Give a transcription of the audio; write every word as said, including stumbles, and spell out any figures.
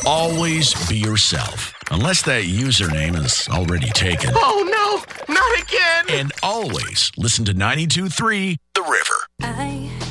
Always be yourself. Unless that username is already taken. Oh, no, not again. And always listen to ninety-two point three The River. I